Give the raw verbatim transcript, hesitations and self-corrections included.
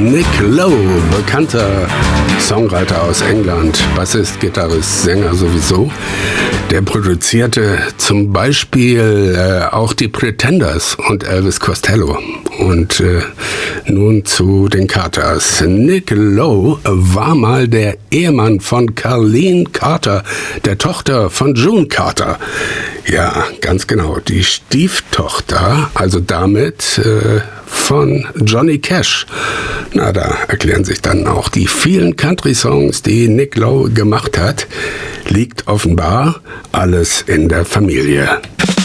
Nick Lowe, bekannter Songwriter aus England, Bassist, Gitarrist, Sänger sowieso. Der produzierte zum Beispiel äh, auch die Pretenders und Elvis Costello. Und äh, nun zu den Carters. Nick Lowe war mal der Ehemann von Carlene Carter, der Tochter von June Carter. Ja, ganz genau, die Stieftochter, also damit äh, von Johnny Cash. Na, da erklären sich dann auch die vielen Country-Songs, die Nick Lowe gemacht hat. Liegt offenbar alles in der Familie.